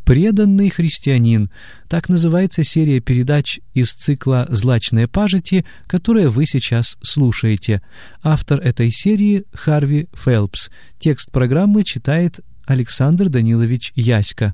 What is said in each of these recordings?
преданный христианин. Так называется серия передач из цикла «Злачные пажити», которые вы сейчас слушаете. Автор этой серии — Харви Фелпс. Текст программы читает Александр Данилович Яська.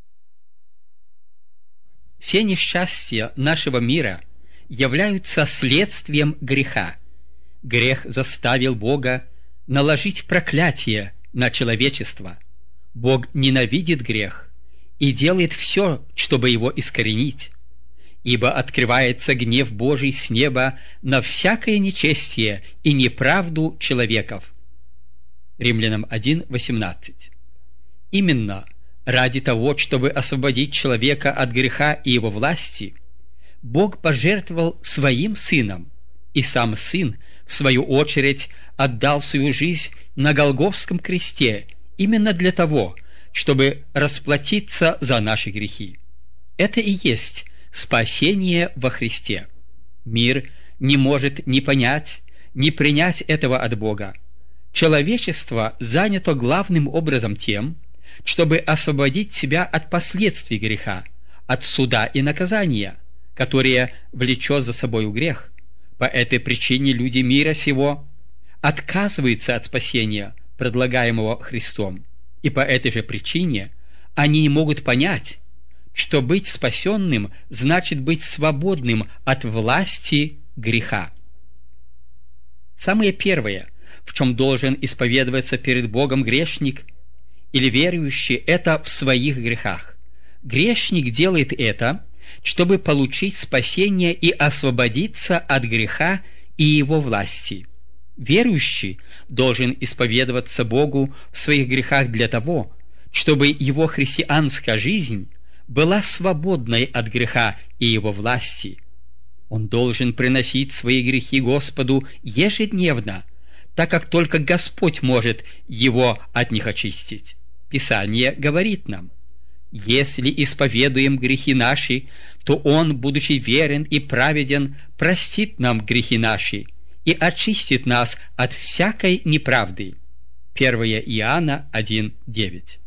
Все несчастья нашего мира являются следствием греха. Грех заставил Бога наложить проклятие на человечество. Бог ненавидит грех и делает все, чтобы его искоренить, ибо открывается гнев Божий с неба на всякое нечестие и неправду человеков. Римлянам 1:18. Именно ради того, чтобы освободить человека от греха и его власти, Бог пожертвовал Своим Сыном, и Сам Сын, в свою очередь, отдал свою жизнь на Голгофском кресте именно для того, чтобы расплатиться за наши грехи. Это и есть спасение во Христе. Мир не может ни понять, ни принять этого от Бога. Человечество занято главным образом тем, чтобы освободить себя от последствий греха, от суда и наказания, которые влечет за собой грех. По этой причине люди мира сего отказываются от спасения, предлагаемого Христом, и по этой же причине они не могут понять, что быть спасенным значит быть свободным от власти греха. Самое первое, в чем должен исповедоваться перед Богом грешник или верующий, это в своих грехах. Грешник делает это, чтобы получить спасение и освободиться от греха и его власти. Верующий должен исповедоваться Богу в своих грехах для того, чтобы его христианская жизнь была свободной от греха и его власти. Он должен приносить свои грехи Господу ежедневно, так как только Господь может его от них очистить. Писание говорит нам: «Если исповедуем грехи наши, то Он, будучи верен и праведен, простит нам грехи наши и очистит нас от всякой неправды». 1 Иоанна 1:9.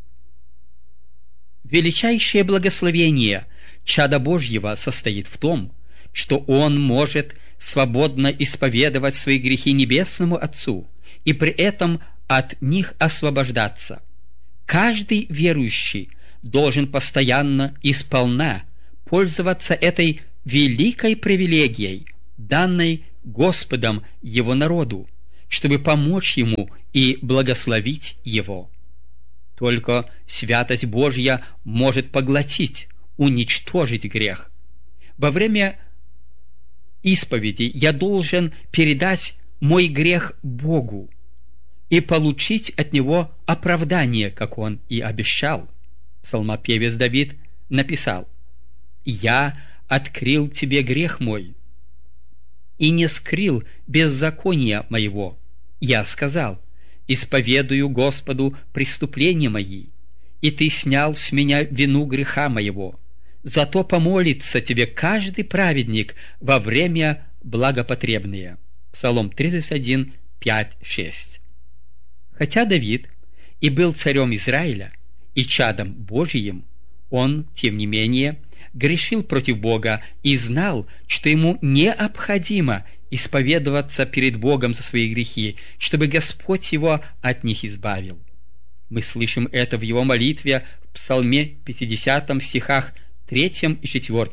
Величайшее благословение чада Божьего состоит в том, что он может свободно исповедовать свои грехи Небесному Отцу и при этом от них освобождаться. Каждый верующий должен постоянно и сполна пользоваться этой великой привилегией, данной Господом его народу, чтобы помочь ему и благословить его. Только святость Божья может поглотить, уничтожить грех. Во время исповеди я должен передать мой грех Богу и получить от Него оправдание, как Он и обещал. Псалмопевец Давид написал: «Я открыл тебе грех мой и не скрыл беззакония моего. Я сказал: исповедую Господу преступления мои, и ты снял с меня вину греха моего. Зато помолится тебе каждый праведник во время благопотребное». Псалом 31, 5, 6. Хотя Давид и был царем Израиля и чадом Божиим, он, тем не менее, грешил против Бога и знал, что ему необходимо исповедоваться перед Богом за свои грехи, чтобы Господь его от них избавил. Мы слышим это в его молитве в Псалме 50 стихах 3 и 4.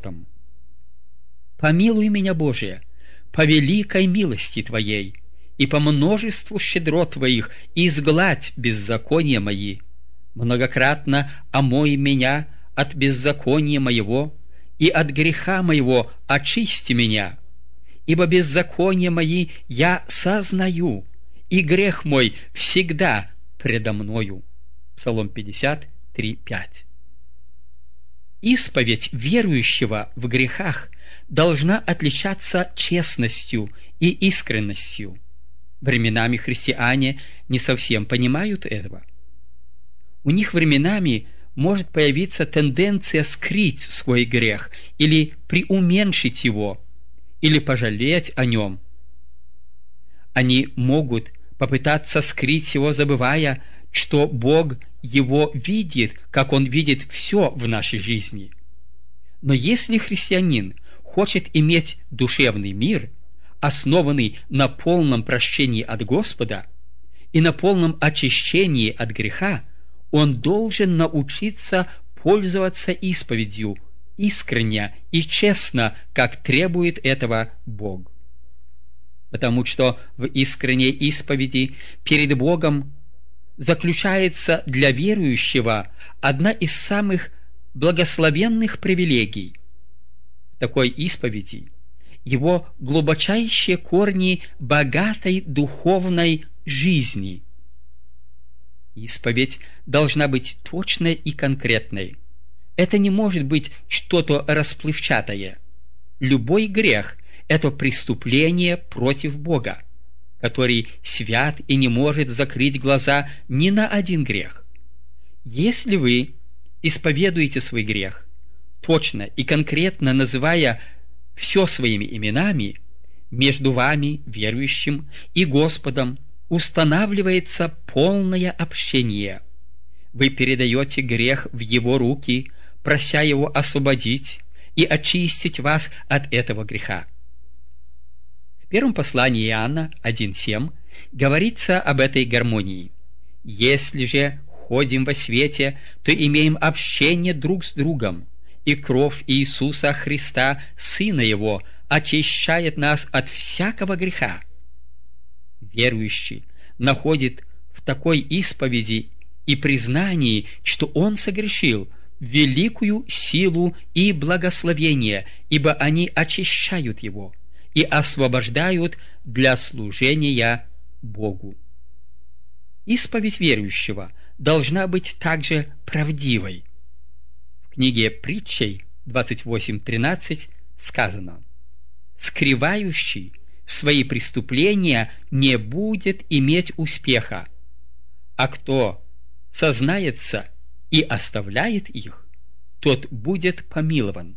«Помилуй меня, Боже, по великой милости Твоей, и по множеству щедрот Твоих изгладь беззакония мои. Многократно омой меня от беззакония моего, и от греха моего очисти меня. Ибо беззакония мои я сознаю, и грех мой всегда предо мною». Псалом 53, 5. Исповедь верующего в грехах должна отличаться честностью и искренностью. Временами христиане не совсем понимают этого. У них временами может появиться тенденция скрыть свой грех или преуменьшить его, или пожалеть о нем. Они могут попытаться скрыть его, забывая, что Бог Его видит, как Он видит все в нашей жизни. Но если христианин хочет иметь душевный мир, основанный на полном прощении от Господа и на полном очищении от греха, он должен научиться пользоваться исповедью искренне и честно, как требует этого Бог. Потому что в искренней исповеди перед Богом заключается для верующего одна из самых благословенных привилегий. В такой исповеди его глубочайшие корни богатой духовной жизни. Исповедь должна быть точной и конкретной. Это не может быть что-то расплывчатое. Любой грех – это преступление против Бога, который свят и не может закрыть глаза ни на один грех. Если вы исповедуете свой грех, точно и конкретно называя все своими именами, между вами, верующим, и Господом устанавливается полное общение. Вы передаете грех в Его руки, прося Его освободить и очистить вас от этого греха. В первом послании Иоанна 1:7 говорится об этой гармонии. «Если же ходим во свете, то имеем общение друг с другом, и кровь Иисуса Христа, Сына Его, очищает нас от всякого греха». Верующий находит в такой исповеди и признании, что он согрешил, великую силу и благословение, ибо они очищают его и освобождают для служения Богу. Исповедь верующего должна быть также правдивой. В книге Притчей 28:13 сказано: «Скрывающий свои преступления не будет иметь успеха, а кто сознается и оставляет их, тот будет помилован».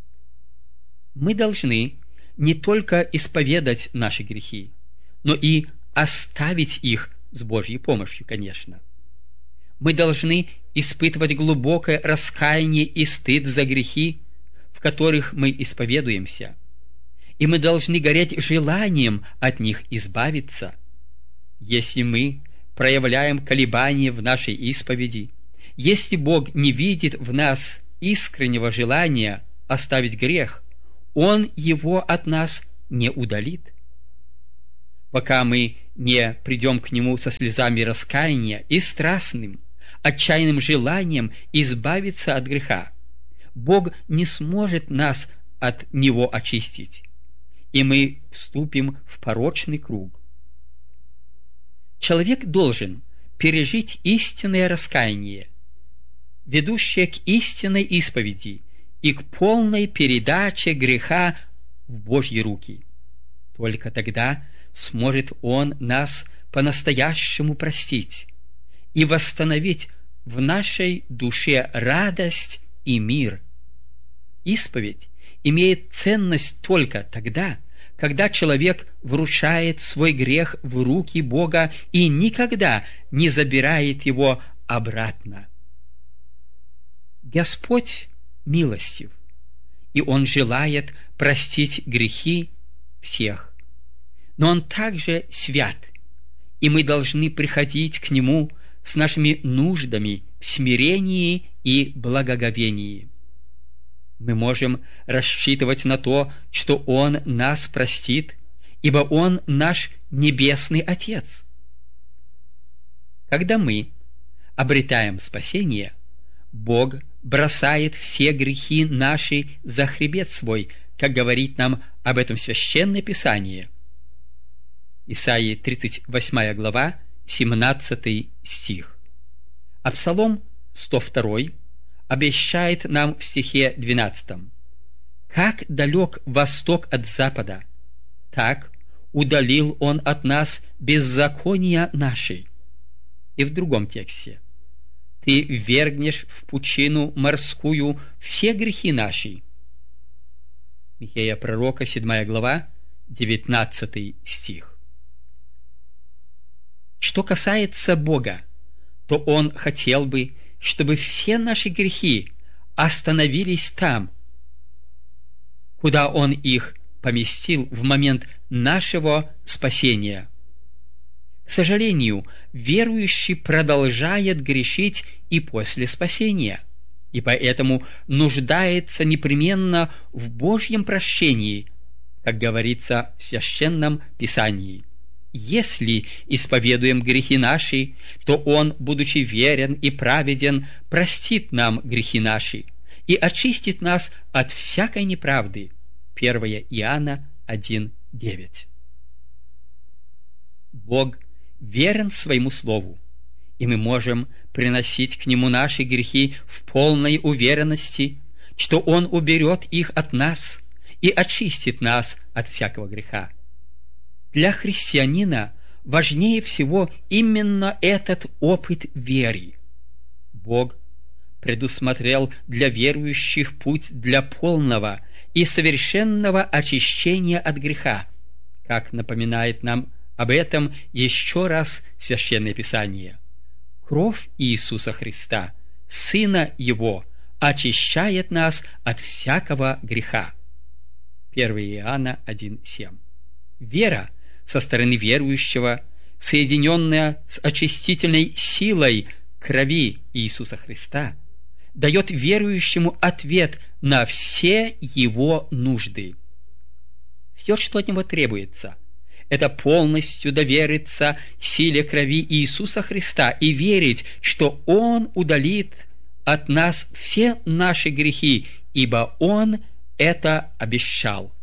Мы должны не только исповедать наши грехи, но и оставить их с Божьей помощью, конечно. Мы должны испытывать глубокое раскаяние и стыд за грехи, в которых мы исповедуемся, и мы должны гореть желанием от них избавиться. Если мы проявляем колебания в нашей исповеди, если Бог не видит в нас искреннего желания оставить грех, Он его от нас не удалит. Пока мы не придем к Нему со слезами раскаяния и страстным, отчаянным желанием избавиться от греха, Бог не сможет нас от него очистить, и мы вступим в порочный круг. Человек должен пережить истинное раскаяние, ведущее к истинной исповеди и к полной передаче греха в Божьи руки. Только тогда сможет Он нас по-настоящему простить и восстановить в нашей душе радость и мир. Исповедь имеет ценность только тогда, когда человек вручает свой грех в руки Бога и никогда не забирает его обратно. Господь милостив, и Он желает простить грехи всех. Но Он также свят, и мы должны приходить к Нему с нашими нуждами в смирении и благоговении. Мы можем рассчитывать на то, что Он нас простит, ибо Он наш Небесный Отец. Когда мы обретаем спасение, Бог бросает все грехи наши за хребет свой, как говорит нам об этом Священное Писание. Исаии 38 глава, 17 стих. А Псалом 102 обещает нам в стихе 12: «Как далек восток от запада, так удалил Он от нас беззакония наши». И в другом тексте: «Ты ввергнешь в пучину морскую все грехи наши». Михея пророка 7 глава, 19 стих. Что касается Бога, то Он хотел бы, чтобы все наши грехи остановились там, куда Он их поместил в момент нашего спасения. К сожалению, верующий продолжает грешить и после спасения, и поэтому нуждается непременно в Божьем прощении, как говорится в Священном Писании. Если исповедуем грехи наши, то Он, будучи верен и праведен, простит нам грехи наши и очистит нас от всякой неправды. 1 Иоанна 1:9. Бог верен своему Слову, и мы можем приносить к Нему наши грехи в полной уверенности, что Он уберет их от нас и очистит нас от всякого греха. Для христианина важнее всего именно этот опыт веры. Бог предусмотрел для верующих путь для полного и совершенного очищения от греха, как напоминает нам об этом еще раз Священное Писание. Кровь Иисуса Христа, Сына Его, очищает нас от всякого греха. 1 Иоанна 1:7. Вера со стороны верующего, соединенная с очистительной силой крови Иисуса Христа, дает верующему ответ на все его нужды. Все, что от него требуется, это полностью довериться силе крови Иисуса Христа и верить, что Он удалит от нас все наши грехи, ибо Он это обещал.